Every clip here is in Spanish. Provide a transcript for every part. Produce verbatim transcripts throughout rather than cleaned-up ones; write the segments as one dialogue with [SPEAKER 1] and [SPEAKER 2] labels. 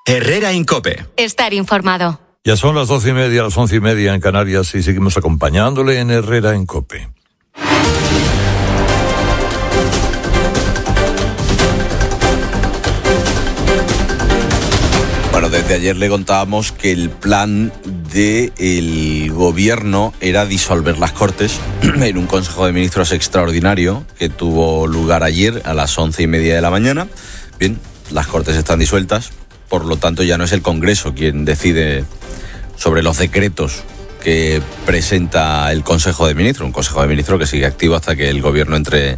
[SPEAKER 1] Herrera Incope.
[SPEAKER 2] Estar informado.
[SPEAKER 3] Ya son las doce y media, las once y media en Canarias y seguimos acompañándole en Herrera Incope.
[SPEAKER 4] Bueno, desde ayer le contábamos que el plan del gobierno era disolver las Cortes en un Consejo de Ministros extraordinario que tuvo lugar ayer a las once y media de la mañana. Bien, las Cortes están disueltas, por lo tanto ya no es el Congreso quien decide sobre los decretos que presenta el Consejo de Ministros, un Consejo de Ministros que sigue activo hasta que el gobierno entre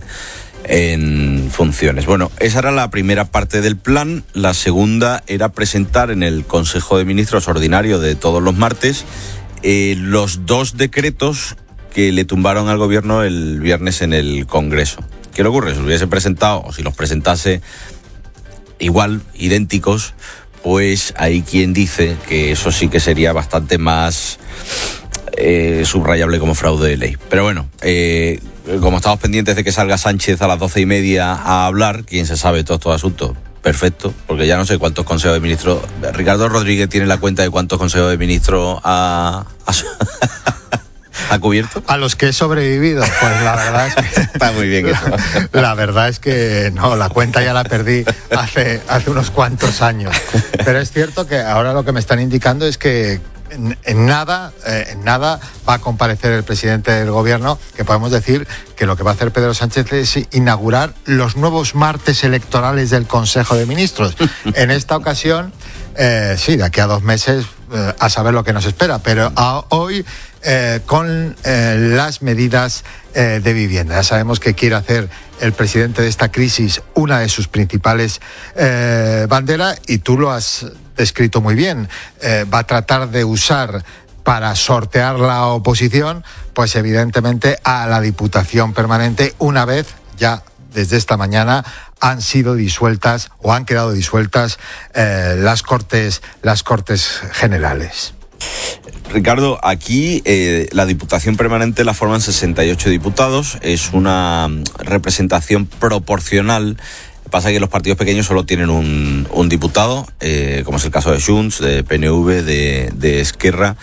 [SPEAKER 4] en funciones. Bueno, esa era la primera parte del plan. La segunda era presentar en el Consejo de Ministros ordinario de todos los martes eh, los dos decretos que le tumbaron al gobierno el viernes en el Congreso. ¿Qué le ocurre? Si los hubiese presentado, o si los presentase igual, idénticos, pues hay quien dice que eso sí que sería bastante más eh, subrayable como fraude de ley. Pero bueno, eh, como estamos pendientes de que salga Sánchez a las doce y media a hablar, quién se sabe todos estos asuntos, perfecto, porque ya no sé cuántos consejos de ministros. Ricardo Rodríguez tiene la cuenta de cuántos consejos de ministros ha, ha, ha cubierto.
[SPEAKER 5] A los que he sobrevivido, pues la verdad es que
[SPEAKER 4] está muy bien eso.
[SPEAKER 5] La verdad es que no, la cuenta ya la perdí hace, hace unos cuantos años. Pero es cierto que ahora lo que me están indicando es que En, en nada, eh, en nada va a comparecer el presidente del gobierno, que podemos decir que lo que va a hacer Pedro Sánchez es inaugurar los nuevos martes electorales del Consejo de Ministros. En esta ocasión, eh, sí, de aquí a dos meses eh, a saber lo que nos espera, pero a hoy eh, con eh, las medidas eh, de vivienda. Ya sabemos que quiere hacer el presidente de esta crisis una de sus principales eh, banderas, y tú lo has descrito muy bien. Eh, va a tratar de usar para sortear la oposición, pues evidentemente a la Diputación Permanente, una vez ya desde esta mañana han sido disueltas o han quedado disueltas eh, las Cortes, las Cortes Generales.
[SPEAKER 4] Ricardo, aquí eh, la Diputación Permanente la forman sesenta y ocho diputados, es una representación proporcional. Pasa que los partidos pequeños solo tienen un, un diputado, eh, como es el caso de Junts, de P N V, de, de Esquerra.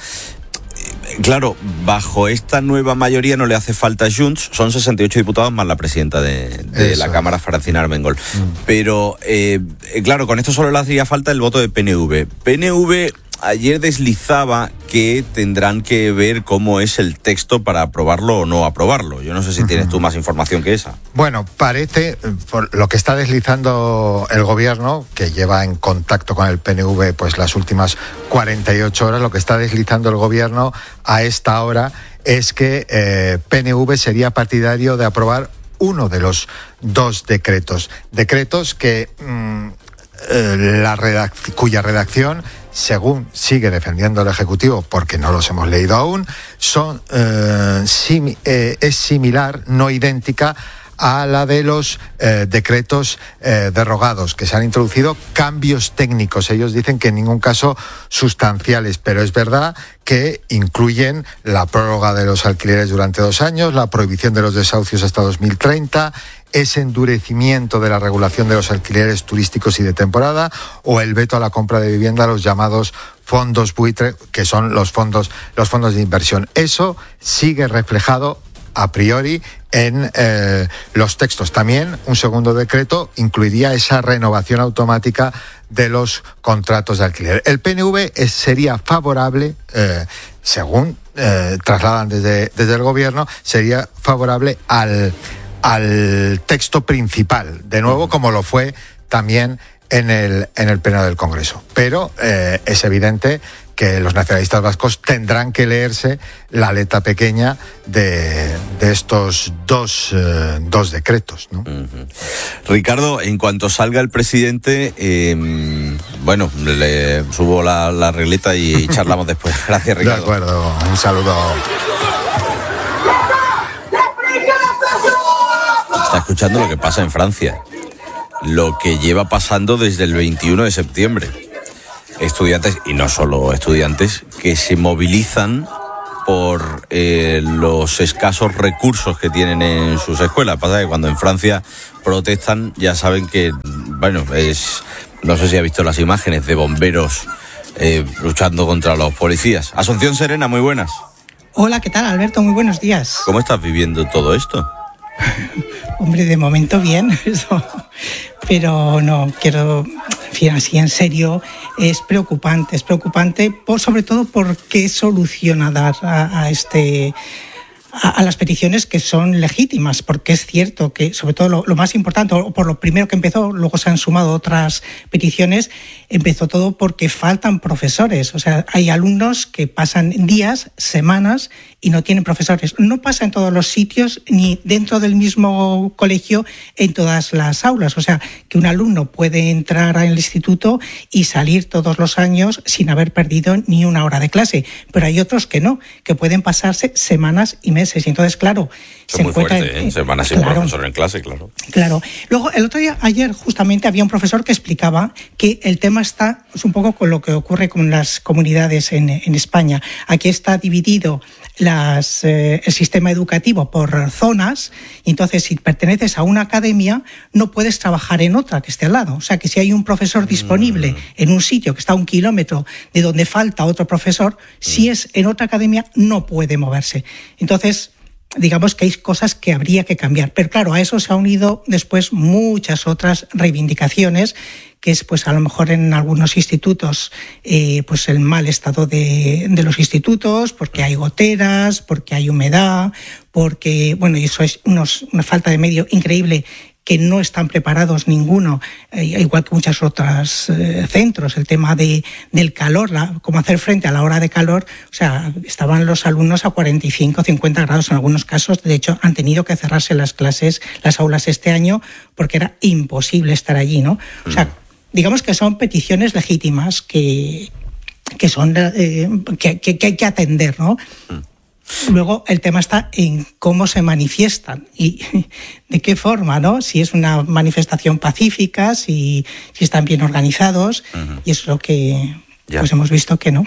[SPEAKER 4] Claro, bajo esta nueva mayoría no le hace falta a Junts, son sesenta y ocho diputados más la presidenta de, de la Cámara, Francina Armengol. Mm. Pero, eh, claro, con esto solo le hacía falta el voto de P N V. P N V ayer deslizaba que tendrán que ver cómo es el texto para aprobarlo o no aprobarlo. Yo no sé si uh-huh. tienes tú más información que esa.
[SPEAKER 5] Bueno, parece, por lo que está deslizando el gobierno, que lleva en contacto con el P N V pues las últimas cuarenta y ocho horas, lo que está deslizando el gobierno a esta hora es que eh, P N V sería partidario de aprobar uno de los dos decretos. Decretos que mmm, eh, la redac- cuya redacción, según sigue defendiendo el Ejecutivo, porque no los hemos leído aún, son eh, sim, eh, es similar, no idéntica, a la de los eh, decretos eh, derogados, que se han introducido cambios técnicos. Ellos dicen que en ningún caso sustanciales, pero es verdad que incluyen la prórroga de los alquileres durante dos años, la prohibición de los desahucios hasta dos mil treinta, ese endurecimiento de la regulación de los alquileres turísticos y de temporada, o el veto a la compra de vivienda, los llamados fondos buitre, que son los fondos, los fondos de inversión. Eso sigue reflejado a priori en eh, los textos. También un segundo decreto incluiría esa renovación automática de los contratos de alquiler. El P N V es, sería favorable, eh, según eh, trasladan desde, desde el gobierno, sería favorable al al texto principal, de nuevo, como lo fue también en el en el Pleno del Congreso. Pero eh, es evidente que los nacionalistas vascos tendrán que leerse la letra pequeña de, de estos dos, eh, dos decretos, ¿no?
[SPEAKER 4] Uh-huh. Ricardo, en cuanto salga el presidente, eh, bueno, le subo la, la regleta y charlamos después. Gracias, Ricardo.
[SPEAKER 5] De acuerdo, un saludo.
[SPEAKER 4] Está escuchando lo que pasa en Francia, lo que lleva pasando desde el veintiuno de septiembre. Estudiantes, y no solo estudiantes, que se movilizan por eh, los escasos recursos que tienen en sus escuelas. Pasa que cuando en Francia protestan, ya saben que, bueno, es No sé si ha visto las imágenes de bomberos eh, luchando contra los policías. Asunción Serena, muy buenas.
[SPEAKER 1] Hola, ¿qué tal, Alberto? Muy buenos días.
[SPEAKER 4] ¿Cómo estás viviendo todo esto?
[SPEAKER 1] Hombre, de momento bien, eso. Pero no, quiero, en fin, así en serio, es preocupante, es preocupante, por, sobre todo por qué solución dar a, a este... A, a las peticiones que son legítimas, porque es cierto que, sobre todo lo, lo más importante, o por lo primero que empezó, luego se han sumado otras peticiones, empezó todo porque faltan profesores. O sea, hay alumnos que pasan días, semanas y no tienen profesores. No pasa en todos los sitios, ni dentro del mismo colegio, en todas las aulas. O sea, que un alumno puede entrar al instituto y salir todos los años sin haber perdido ni una hora de clase. Pero hay otros que no, que pueden pasarse semanas y meses. Y entonces, claro,
[SPEAKER 4] Eso
[SPEAKER 1] se
[SPEAKER 4] muy
[SPEAKER 1] encuentra...
[SPEAKER 4] fuerte, ¿eh? Semanas sin
[SPEAKER 1] claro,
[SPEAKER 4] profesor en clase, claro.
[SPEAKER 1] Claro. Luego, el otro día, ayer, justamente, había un profesor que explicaba que el tema está pues, un poco con lo que ocurre con las comunidades en, en España. Aquí está dividido las, eh, el sistema educativo por zonas, y entonces, si perteneces a una academia, no puedes trabajar en otra que esté al lado. O sea, que si hay un profesor disponible mm. en un sitio que está a un kilómetro de donde falta otro profesor, mm. si es en otra academia, no puede moverse. Entonces, digamos que hay cosas que habría que cambiar. Pero claro, a eso se han unido después muchas otras reivindicaciones, que es pues a lo mejor en algunos institutos eh, pues el mal estado de, de los institutos, porque hay goteras, porque hay humedad, porque, bueno, y eso es unos, una falta de medio increíble, que no están preparados ninguno, eh, igual que muchos otros eh, centros, el tema de, del calor, la, cómo hacer frente a la hora de calor. O sea, estaban los alumnos a cuarenta y cinco, cincuenta grados en algunos casos. De hecho, han tenido que cerrarse las clases, las aulas este año, porque era imposible estar allí, ¿no? O sea, digamos que son peticiones legítimas que, que, son, eh, que, que, que hay que atender, ¿no? Luego el tema está en cómo se manifiestan y de qué forma, ¿no? Si es una manifestación pacífica, si, si están bien organizados, uh-huh. y es lo que pues hemos visto que no.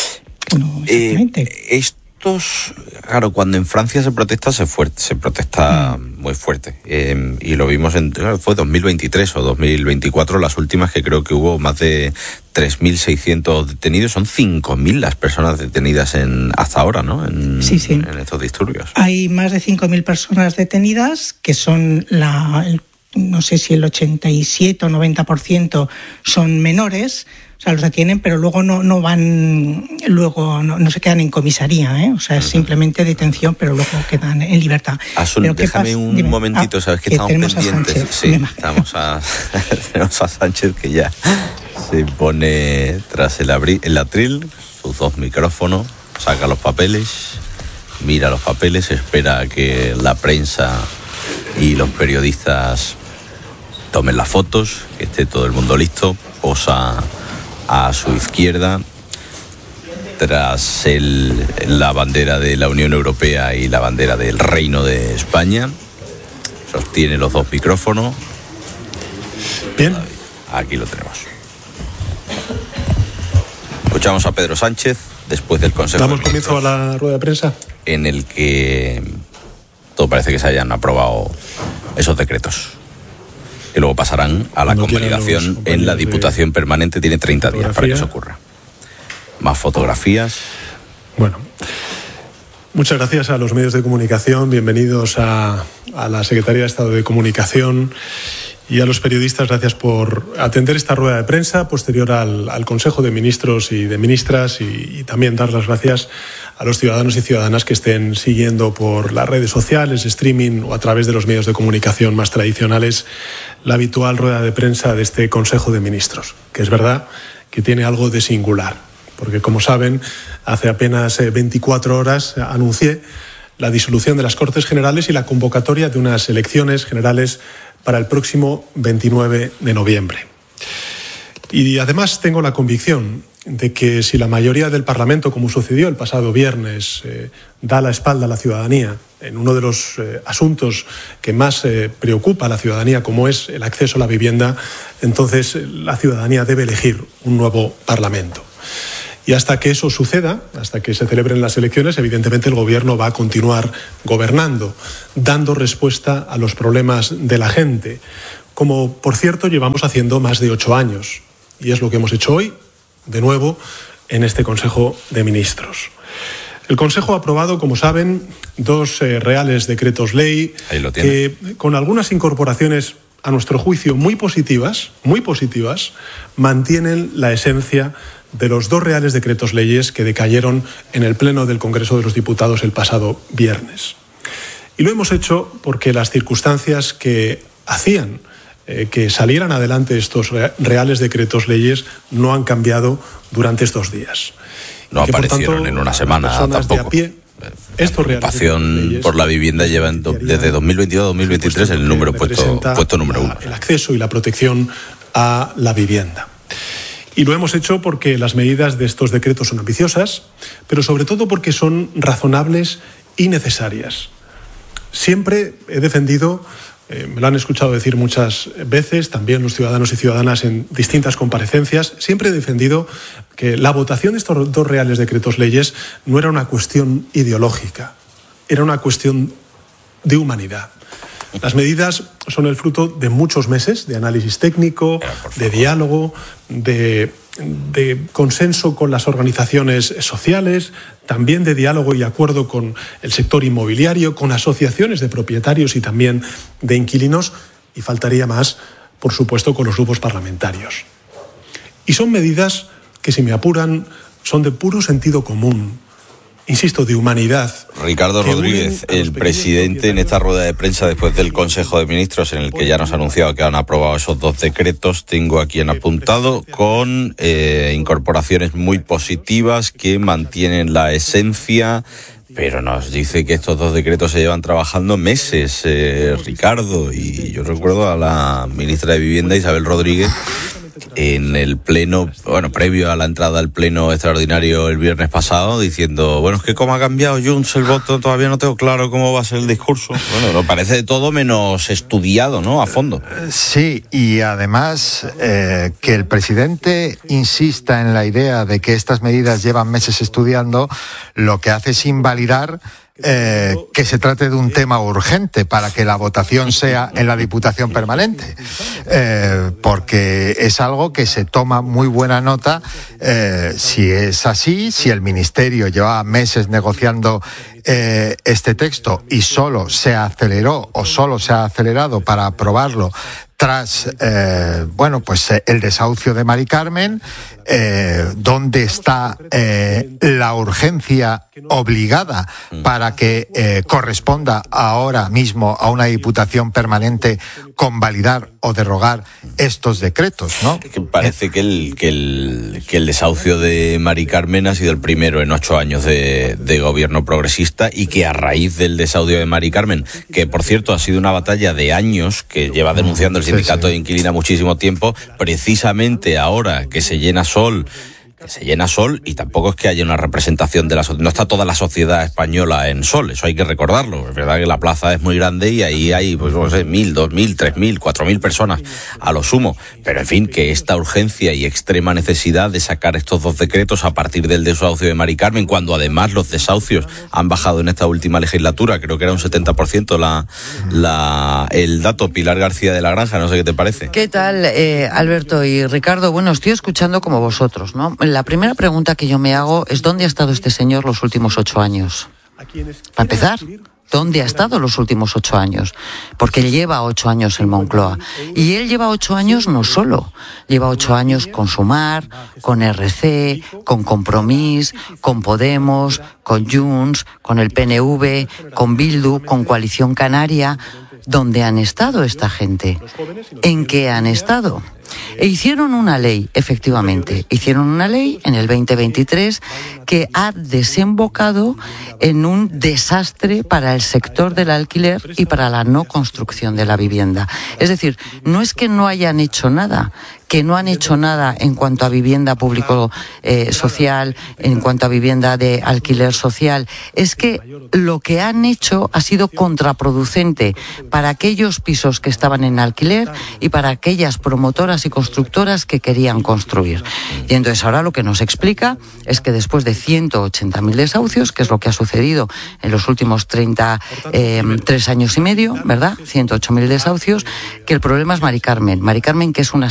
[SPEAKER 1] no exactamente.
[SPEAKER 4] Eh, estos, claro, cuando en Francia se protesta, se, fuerte, se protesta mm. muy fuerte. Eh, y lo vimos en, fue dos mil veintitrés o dos mil veinticuatro, las últimas, que creo que hubo más de tres mil seiscientos detenidos. Son cinco mil las personas detenidas en hasta ahora, ¿no? En,
[SPEAKER 1] sí, sí.
[SPEAKER 4] en estos disturbios.
[SPEAKER 1] Hay más de cinco mil personas detenidas, que son la, el, no sé si el ochenta y siete o noventa por ciento son menores. O sea, los detienen, pero luego no, no van, luego no, no se quedan en comisaría, ¿eh? O sea, es uh-huh. simplemente detención, pero luego quedan en libertad.
[SPEAKER 4] Asun,
[SPEAKER 1] pero
[SPEAKER 4] déjame un Dime. momentito, ah, sabes que, que estamos pendientes. A sí, estamos a, tenemos a Sánchez, que ya se pone tras el, abri, el atril, sus dos micrófonos, saca los papeles, mira los papeles, espera a que la prensa y los periodistas tomen las fotos, que esté todo el mundo listo, posa a su izquierda, tras el, la bandera de la Unión Europea y la bandera del Reino de España. Sostiene los dos micrófonos.
[SPEAKER 2] Bien.
[SPEAKER 4] Aquí lo tenemos. Escuchamos a Pedro Sánchez después del Consejo.
[SPEAKER 2] Damos comienzo a la rueda de prensa,
[SPEAKER 4] en el que todo parece que se hayan aprobado esos decretos, que luego pasarán a la Cuando convalidación en la Diputación Permanente. Tiene treinta días para que eso ocurra. Más fotografías.
[SPEAKER 2] Bueno, muchas gracias a los medios de comunicación. Bienvenidos a, a la Secretaría de Estado de Comunicación y a los periodistas. Gracias por atender esta rueda de prensa posterior al, al Consejo de Ministros y de Ministras, y, y también dar las gracias a los ciudadanos y ciudadanas que estén siguiendo por las redes sociales, streaming o a través de los medios de comunicación más tradicionales la habitual rueda de prensa de este Consejo de Ministros, que es verdad que tiene algo de singular, porque, como saben, hace apenas veinticuatro horas anuncié la disolución de las Cortes Generales y la convocatoria de unas elecciones generales para el próximo veintinueve de noviembre. Y además tengo la convicción de que si la mayoría del Parlamento, como sucedió el pasado viernes, eh, da la espalda a la ciudadanía en uno de los eh, asuntos que más eh, preocupa a la ciudadanía, como es el acceso a la vivienda, entonces la ciudadanía debe elegir un nuevo Parlamento. Y hasta que eso suceda, hasta que se celebren las elecciones, evidentemente el Gobierno va a continuar gobernando, dando respuesta a los problemas de la gente, como, por cierto, llevamos haciendo más de ocho años. y es lo que hemos hecho hoy, de nuevo, en este Consejo de Ministros. El Consejo ha aprobado, como saben, dos eh, reales decretos ley que, con algunas incorporaciones, a nuestro juicio, muy positivas, muy positivas, mantienen la esencia de los dos reales decretos leyes que decayeron en el Pleno del Congreso de los Diputados el pasado viernes. Y lo hemos hecho porque las circunstancias que hacían eh, que salieran adelante estos reales decretos leyes no han cambiado durante estos días.
[SPEAKER 4] No
[SPEAKER 2] que,
[SPEAKER 4] aparecieron
[SPEAKER 2] tanto,
[SPEAKER 4] en una semana tampoco.
[SPEAKER 2] Pie,
[SPEAKER 4] la preocupación por la vivienda lleva en do, desde dos mil veintidós a dos mil veintitrés el número puesto, puesto número uno.
[SPEAKER 2] El acceso y la protección a la vivienda. Y lo hemos hecho porque las medidas de estos decretos son ambiciosas, pero sobre todo porque son razonables y necesarias. Siempre he defendido, eh, me lo han escuchado decir muchas veces, también los ciudadanos y ciudadanas en distintas comparecencias, siempre he defendido que la votación de estos dos reales decretos leyes no era una cuestión ideológica, era una cuestión de humanidad. Las medidas son el fruto de muchos meses de análisis técnico, de diálogo, de, de consenso con las organizaciones sociales, también de diálogo y acuerdo con el sector inmobiliario, con asociaciones de propietarios y también de inquilinos, y faltaría más, por supuesto, con los grupos parlamentarios. Y son medidas que, si me apuran, son de puro sentido común, insisto, de humanidad.
[SPEAKER 4] Ricardo Rodríguez, el presidente, en esta rueda de prensa después del Consejo de Ministros, en el que ya nos ha anunciado que han aprobado esos dos decretos, tengo aquí en apuntado, con eh, incorporaciones muy positivas que mantienen la esencia, pero nos dice que estos dos decretos se llevan trabajando meses, eh, Ricardo, y yo recuerdo a la ministra de Vivienda, Isabel Rodríguez, en el pleno, bueno, previo a la entrada al pleno extraordinario el viernes pasado, diciendo, bueno, es que como ha cambiado Junts el voto, todavía no tengo claro cómo va a ser el discurso. Bueno, lo parece de todo menos estudiado, ¿no?, a fondo.
[SPEAKER 5] Sí, y además eh, que el presidente insista en la idea de que estas medidas llevan meses estudiando, lo que hace es invalidar Eh, que se trate de un tema urgente para que la votación sea en la Diputación Permanente, eh, porque es algo que se toma muy buena nota. Eh, si es así, si el Ministerio llevaba meses negociando eh, este texto y solo se aceleró o solo se ha acelerado para aprobarlo tras, eh, bueno, pues eh, el desahucio de Mari Carmen, eh, ¿dónde está eh, la urgencia obligada para que eh, corresponda ahora mismo a una Diputación Permanente convalidar o derogar estos decretos, ¿no?
[SPEAKER 4] Que parece que el, que el, que el desahucio de Mari Carmen ha sido el primero en ocho años de, de gobierno progresista, y que a raíz del desahucio de Mari Carmen, que por cierto ha sido una batalla de años que lleva denunciando el sindicato sí, sí. de inquilina muchísimo tiempo, precisamente ahora que se llena Sol, que se llena Sol, y tampoco es que haya una representación de la sociedad, no está toda la sociedad española en Sol, eso hay que recordarlo. Es verdad que la plaza es muy grande y ahí hay, pues no sé, mil, dos mil, tres mil, cuatro mil personas a lo sumo, pero en fin, que esta urgencia y extrema necesidad de sacar estos dos decretos a partir del desahucio de Mari Carmen, cuando además los desahucios han bajado en esta última legislatura, creo que era un setenta por ciento la, la, el dato. Pilar García de la Granja, no sé qué te parece.
[SPEAKER 6] ¿Qué tal, eh, Alberto y Ricardo? Bueno, estoy escuchando como vosotros, ¿no? La primera pregunta que yo me hago es ¿dónde ha estado este señor los últimos ocho años? Para empezar, ¿dónde ha estado los últimos ocho años? Porque él lleva ocho años en Moncloa. Y él lleva ocho años no solo. Lleva ocho años con Sumar, con R C, con Compromís, con Podemos, con Junts, con el P N V, con Bildu, con Coalición Canaria. ¿Dónde han estado esta gente? ¿En qué han estado? E hicieron una ley, efectivamente, hicieron una ley en el veinte veintitrés que ha desembocado en un desastre para el sector del alquiler y para la no construcción de la vivienda. Es decir, no es que no hayan hecho nada, que no han hecho nada en cuanto a vivienda público eh, social, en cuanto a vivienda de alquiler social, es que lo que han hecho ha sido contraproducente para aquellos pisos que estaban en alquiler y para aquellas promotoras y constructoras que querían construir. Y entonces ahora lo que nos explica es que después de ciento ochenta mil desahucios, que es lo que ha sucedido en los últimos treinta, eh, tres años y medio, ¿verdad? ciento ocho mil desahucios, que el problema es Mari Carmen. Mari Carmen, que es una